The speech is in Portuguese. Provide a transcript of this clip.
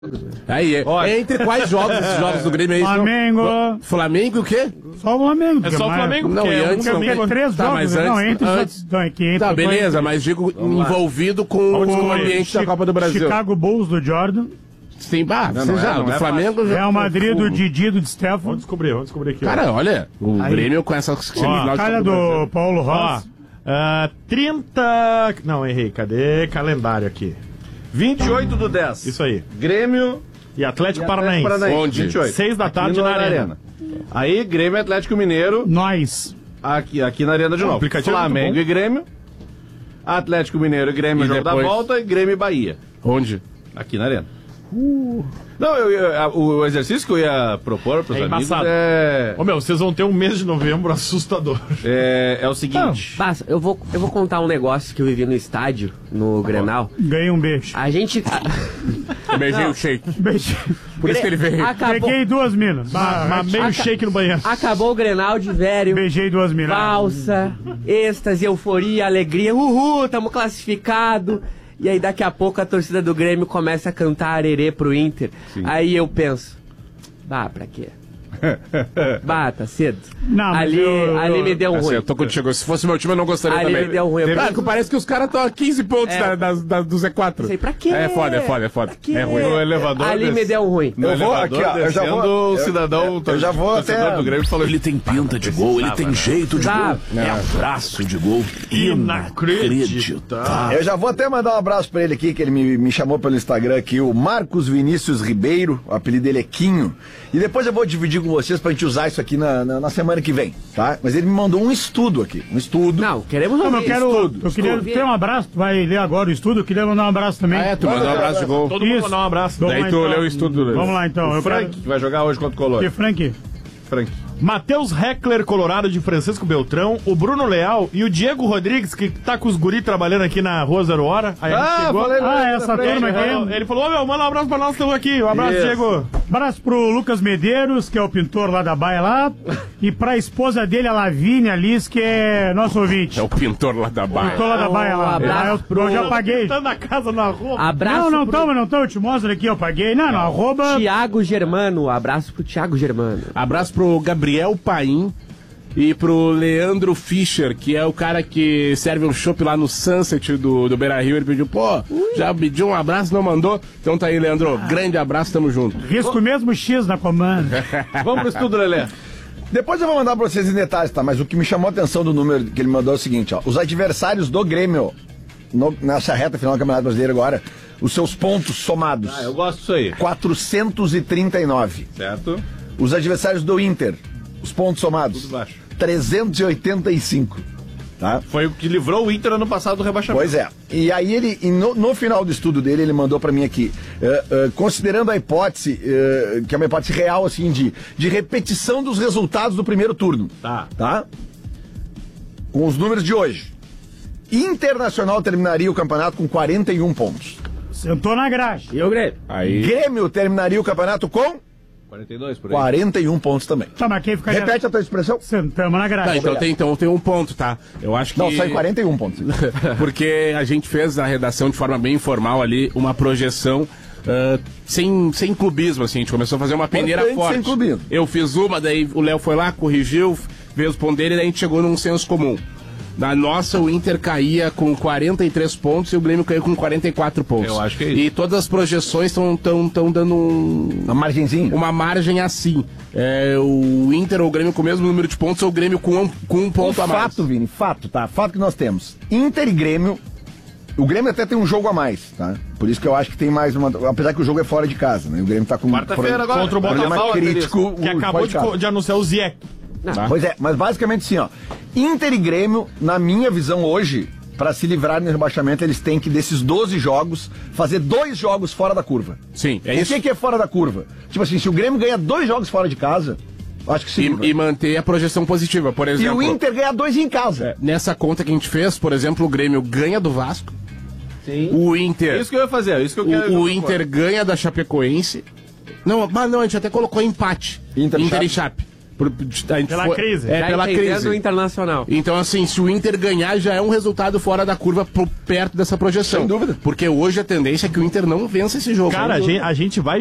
Aí, entre quais jogos esses jogos do Grêmio aí? Flamengo. Flamengo e o quê? Só o Flamengo. É só o Flamengo? Não, e antes não. Porque é 3 Tá, jogos, mas não, antes... Tá, beleza, mas digo envolvido com o ambiente da Copa do Brasil. Chicago Bulls do Jordan. Sim, do Flamengo... Real Madrid do Didi do Stefano. Vamos descobrir aqui. Cara, olha, o Grêmio com essa... Cara do Paulo Rossi. 30... Não, errei. Cadê calendário aqui? 28/10. Isso aí. Grêmio e Atlético Paranaense. Onde? 28. 6 da tarde na Arena. Aí, Grêmio e Atlético Mineiro. Nós. Aqui na Arena de novo. Flamengo e Grêmio. Atlético Mineiro e Grêmio, jogo da volta. E Grêmio e Bahia. Onde? Aqui na Arena. Não, o exercício que eu ia propor para os amigos é... Ô, vocês vão ter um mês de novembro assustador. É o seguinte... Passa, eu vou contar um negócio que eu vivi no estádio, no Grenal. Ganhei um beijo. A gente... Eu beijei o shake. Por isso que ele veio. Peguei 2 minas. Meio shake no banheiro. Acabou o Grenal de velho. Beijei 2 minas. Valsa, êxtase, euforia, alegria. Uhul, tamo classificado. E aí daqui a pouco a torcida do Grêmio começa a cantar arerê pro Inter. Sim. Aí eu penso, pra quê? Tá cedo. Não, ali me deu ruim. Eu tô contigo. Se fosse meu time, eu não gostaria ali também. Me deu ruim. Parece que os caras estão a 15 pontos do Z4. Sei pra quê? É foda. É ruim. No elevador. Ali me deu ruim. Eu vou aqui, ó. Eu já vou. O cidadão. Eu já vou até. Do Grêmio falou: ele tem pinta de gol, ele tem jeito de gol. É abraço de gol. Inacreditável. Eu já vou até mandar um abraço pra ele aqui, que ele me chamou pelo Instagram aqui, o Marcos Vinícius Ribeiro. O apelido dele é Quinho. E depois eu vou dividir com vocês pra gente usar isso aqui na semana que vem, tá? Mas ele me mandou um estudo aqui. Um estudo. Não, queremos um estudo. Eu queria ter um abraço. Tu vai ler agora o estudo? Eu queria mandar um abraço também. Tu mandou um abraço de gol. Todo mundo mandar um abraço. Daí tu leu o estudo. Vamos lá, então. O Frank, que vai jogar hoje contra o Colônia. Que Frank? Matheus Heckler, Colorado, de Francisco Beltrão, o Bruno Leal e o Diego Rodrigues, que tá com os guri trabalhando aqui na Rua Zero Hora. Aí chegou. Essa turma aqui. Ele falou, manda um abraço pra nós, estamos aqui. Um abraço, Diego. Abraço pro Lucas Medeiros, que é o pintor lá da Baia lá. E pra esposa dele, a Lavínia Liz, que é nosso ouvinte. É o pintor lá da Baia. Pintor lá da Baia lá. Eu já paguei. Tá na casa, na arroba. Abraço não tô, eu te mostro aqui, eu paguei. Não, arroba... Tiago Germano, abraço pro Tiago Germano. Abraço pro Gabriel Paim e pro Leandro Fischer, que é o cara que serve um chopp lá no Sunset do Beira-Rio. Ele pediu, já pediu um abraço, não mandou? Então tá aí, Leandro, grande abraço, tamo junto. Risco mesmo X na comanda. Vamos pro estudo, Lelê. Depois eu vou mandar pra vocês em detalhes, tá? Mas o que me chamou a atenção do número que ele mandou é o seguinte, ó. Os adversários do Grêmio, nessa reta final do Campeonato Brasileiro agora, os seus pontos somados. Eu gosto disso aí. 439. Certo. Os adversários do Inter, os pontos somados, tudo baixo. 385. Tá? Foi o que livrou o Inter ano passado do rebaixamento. Pois é. E aí ele, no final do estudo dele, ele mandou pra mim aqui, considerando a hipótese, que é uma hipótese real, assim, de repetição dos resultados do primeiro turno. Tá? Com os números de hoje. Internacional terminaria o campeonato com 41 pontos. Sentou na grade. E o Grêmio? Grêmio terminaria o campeonato com... 42 por aí. 41 pontos também. Tá, mas quem ficaria... Repete a tua expressão. Sentamos na grade. Então tem um ponto, tá? Eu acho que... Não, só em 41 pontos. Porque a gente fez na redação de forma bem informal ali uma projeção sem clubismo, assim. A gente começou a fazer uma peneira forte. Sem clubismo. Eu fiz uma, daí o Léo foi lá, corrigiu, veio os pontos dele, daí a gente chegou num senso comum. Na nossa, o Inter caía com 43 pontos e o Grêmio caiu com 44 pontos. Eu acho que é isso. E todas as projeções estão dando uma margenzinha. Uma margem assim. O Inter ou o Grêmio com o mesmo número de pontos ou o Grêmio com um ponto a mais. Fato, Vini, fato, tá? Fato que nós temos. Inter e Grêmio. O Grêmio até tem um jogo a mais, tá? Por isso que eu acho que tem mais uma... Apesar que o jogo é fora de casa, né? O Grêmio tá com... Quarta-feira agora. Contra o Botafogo, crítico. Que acabou de anunciar o Ziek. Pois é, mas basicamente assim, ó. Inter e Grêmio, na minha visão hoje, pra se livrarem do rebaixamento, eles têm que, desses 12 jogos, fazer 2 jogos fora da curva. Sim, é isso. O que é fora da curva? Tipo assim, se o Grêmio ganha 2 jogos fora de casa, acho que sim. E manter a projeção positiva, por exemplo. E o Inter ganha 2 em casa. Nessa conta que a gente fez, por exemplo, o Grêmio ganha do Vasco. Sim. O Inter... Isso que eu ia fazer, isso que eu quero... O Inter ganha da Chapecoense. Não, a gente até colocou empate. Inter e Chape. Pela crise. Já Pela entendendo crise. o Internacional. Então, assim, se o Inter ganhar, já é um resultado fora da curva perto dessa projeção. Sem dúvida. Porque hoje a tendência é que o Inter não vença esse jogo. Cara, a gente vai